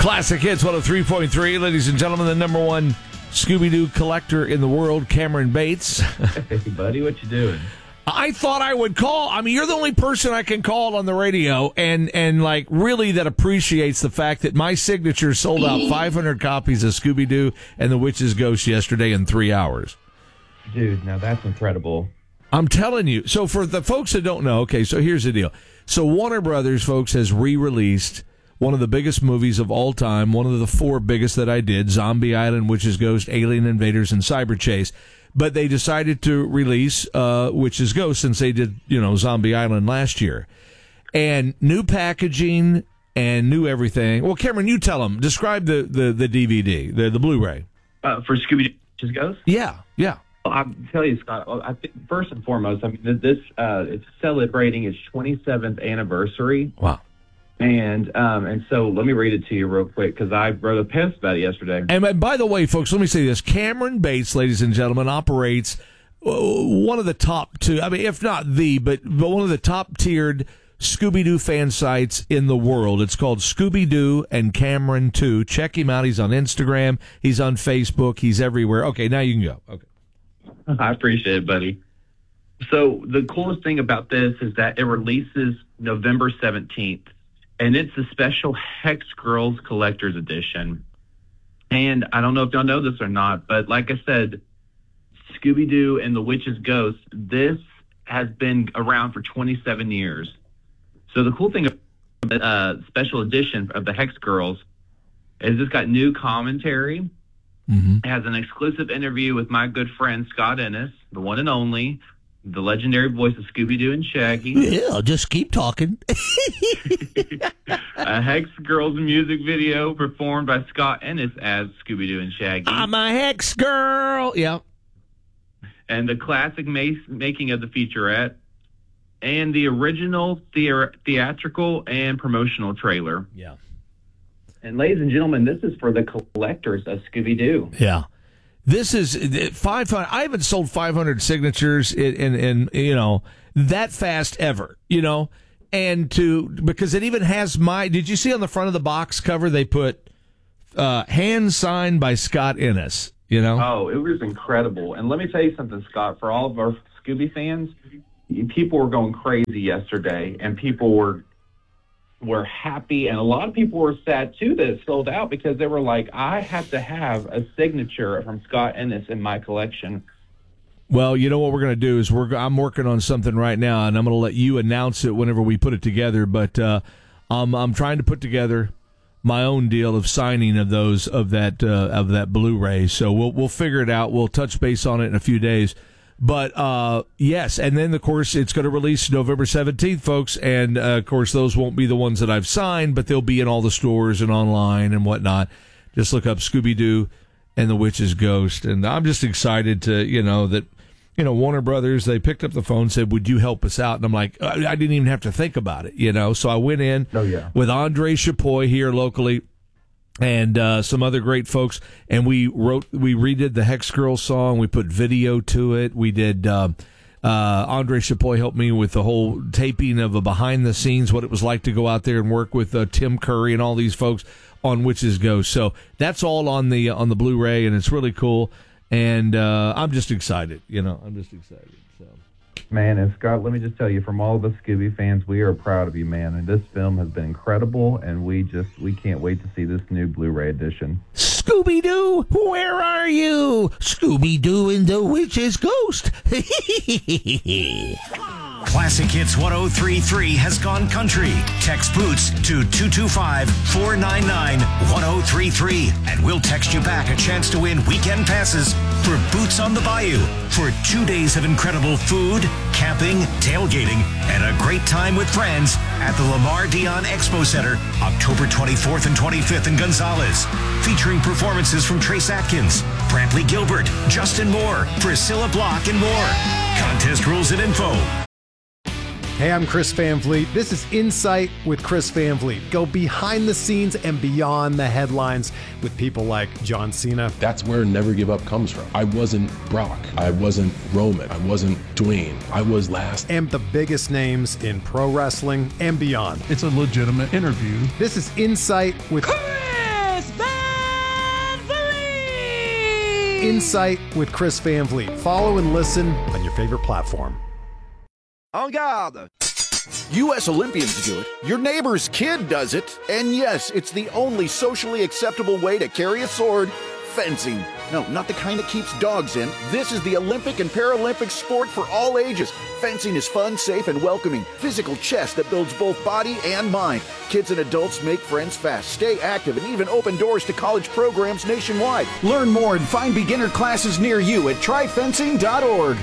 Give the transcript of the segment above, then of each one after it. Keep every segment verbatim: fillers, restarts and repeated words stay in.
Classic Hits one oh three point three. Ladies and gentlemen, the number one Scooby-Doo collector in the world, Cameron Bates. Hey, buddy, what you doing? I thought I would call. I mean, you're the only person I can call on the radio and, and like, really that appreciates the fact that my signature sold out five hundred copies of Scooby-Doo and the Witch's Ghost yesterday in three hours. Dude, now that's incredible. I'm telling you. So for the folks that don't know, okay, so here's the deal. So Warner Brothers, folks, has re-released one of the biggest movies of all time, one of the four biggest that I did, Zombie Island, Witch's Ghost, Alien Invaders, and Cyber Chase. But they decided to release uh, Witch's Ghost since they did, you know, Zombie Island last year. And new packaging and new everything. Well, Cameron, you tell them. Describe the, the, the D V D, the, the Blu-ray. Uh, for Scooby-Doo Witch's Ghost? Yeah, yeah. Well, I'll tell you, Scott, I think first and foremost, I mean, this uh, it's celebrating its twenty-seventh anniversary. Wow. And um, and so let me read it to you real quick because I wrote a post about it yesterday. And by the way, folks, let me say this. Cameron Bates, ladies and gentlemen, operates one of the top two, I mean, if not the, but, but one of the top-tiered Scooby-Doo fan sites in the world. It's called Scooby-Doo and Cameron two. Check him out. He's on Instagram. He's on Facebook. He's everywhere. Okay, now you can go. Okay. I appreciate it, buddy. So the coolest thing about this is that it releases November seventeenth. And it's a special Hex Girls Collector's Edition. And I don't know if y'all know this or not, but like I said, Scooby-Doo and the Witch's Ghost, this has been around for twenty-seven years. So the cool thing about the uh, special edition of the Hex Girls is it's got new commentary. Mm-hmm. It has an exclusive interview with my good friend Scott Ennis, the one and only, the legendary voice of Scooby-Doo and Shaggy. Yeah, just keep talking. A Hex Girls music video performed by Scott Ennis as Scooby-Doo and Shaggy. I'm a Hex Girl. Yeah. And the classic ma- making of the featurette. And the original the- theatrical and promotional trailer. Yeah. And ladies and gentlemen, this is for the collectors of Scooby-Doo. Yeah. This is five hundred. I haven't sold five hundred signatures in, in, in, you know, that fast ever, you know, and to, because it even has my, did you see on the front of the box cover, they put, uh, hand signed by Scott Ennis, you know? Oh, it was incredible. And let me tell you something, Scott, for all of our Scooby fans, people were going crazy yesterday and people were, were happy, and a lot of people were sad too that it sold out because they were like, I have to have a signature from Scott Ennis in my collection. Well, you know what we're going to do is we're I'm working on something right now, and I'm going to let you announce it whenever we put it together. But uh, I'm I'm trying to put together my own deal of signing of those of that uh, of that Blu-ray. So we'll we'll figure it out. We'll touch base on it in a few days. But, uh, yes, and then, of course, it's going to release November seventeenth, folks, and, uh, of course, those won't be the ones that I've signed, but they'll be in all the stores and online and whatnot. Just look up Scooby-Doo and the Witch's Ghost, and I'm just excited to, you know, that, you know, Warner Brothers, they picked up the phone and said, would you help us out? And I'm like, I, I didn't even have to think about it, you know, so I went in oh, yeah. with Andre Chapoy here locally, and uh, some other great folks, and we wrote, we redid the Hex Girl song. We put video to it. We did. Uh, uh, Andre Chapoy helped me with the whole taping of a behind the scenes, what it was like to go out there and work with uh, Tim Curry and all these folks on Witch's Ghost. So that's all on the on the Blu-ray, and it's really cool. And uh, I'm just excited. You know, I'm just excited. So. Man, and Scott, let me just tell you, from all of us Scooby fans, we are proud of you, man. And this film has been incredible, and we just we can't wait to see this new Blu-ray edition. Scooby-Doo, where are you? Scooby-Doo and the Witch's Ghost. Classic Hits one oh three point three has gone country. Text Boots to two two five, four nine nine, one oh three three, and we'll text you back a chance to win weekend passes for Boots on the Bayou for two days of incredible food, camping, tailgating, and a great time with friends at the Lamar Dion Expo Center, October twenty-fourth and twenty-fifth in Gonzales, featuring performances from Trace Atkins, Brantley Gilbert, Justin Moore, Priscilla Block, and more. Contest rules and info. Hey, I'm Chris Van Vliet. This is Insight with Chris Van Vliet. Go behind the scenes and beyond the headlines with people like John Cena. That's where Never Give Up comes from. I wasn't Brock. I wasn't Roman. I wasn't Dwayne. I was last. And the biggest names in pro wrestling and beyond. It's a legitimate interview. This is Insight with Insight with Chris Van Vliet. Follow and listen on your favorite platform. En garde! U S Olympians do it, your neighbor's kid does it, and yes, it's the only socially acceptable way to carry a sword, fencing. No, not the kind that keeps dogs in. This is the Olympic and Paralympic sport for all ages. Fencing is fun, safe, and welcoming. Physical chess that builds both body and mind. Kids and adults make friends fast, stay active, and even open doors to college programs nationwide. Learn more and find beginner classes near you at try fencing dot org.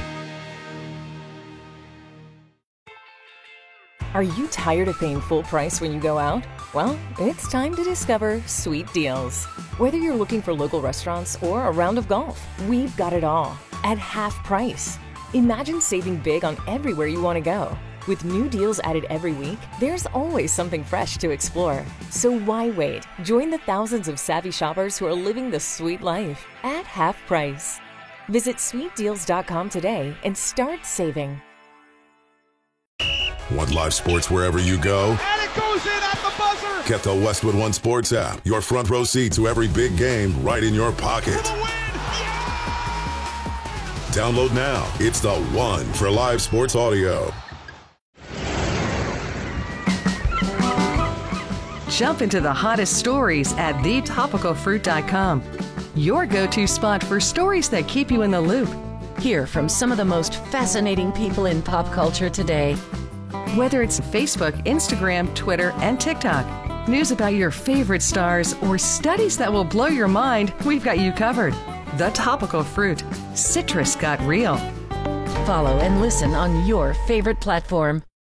Are you tired of paying full price when you go out? Well, it's time to discover Sweet Deals. Whether you're looking for local restaurants or a round of golf, we've got it all at half price. Imagine saving big on everywhere you want to go. With new deals added every week, there's always something fresh to explore. So why wait? Join the thousands of savvy shoppers who are living the sweet life at half price. Visit sweet deals dot com today and start saving. Want live sports wherever you go? And it goes in at the buzzer! Get the Westwood One Sports app. Your front row seat to every big game right in your pocket. For the win! Yeah! Download now. It's the one for live sports audio. Jump into the hottest stories at the topical fruit dot com. Your go-to spot for stories that keep you in the loop. Hear from some of the most fascinating people in pop culture today. Whether it's Facebook, Instagram, Twitter, and TikTok, news about your favorite stars, or studies that will blow your mind, we've got you covered. The Topical Fruit. Citrus got real. Follow and listen on your favorite platform.